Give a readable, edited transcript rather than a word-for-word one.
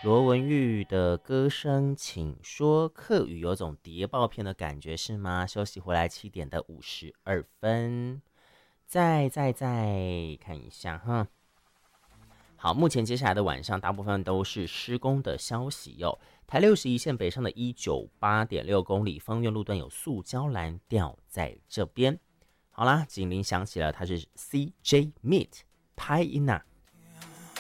罗文玉的歌声，请说客语有种谍报片的感觉是吗？休息回来7点的52分，再看一下哈。好，目前接下来的晚上大部分都是施工的消息哟。台61线北上的198.6公里，丰原路段有塑胶栏掉在这边。好啦，警铃响起了，它是 CJ Meet 拍音呐。